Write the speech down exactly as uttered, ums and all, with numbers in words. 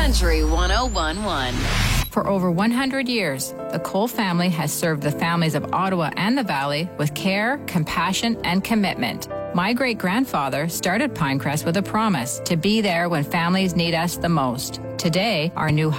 Country one oh one point one. For over one hundred years, the Cole family has served the families of Ottawa and the Valley with care, compassion, and commitment. My great-grandfather started Pinecrest with a promise to be there when families need us the most. Today, our new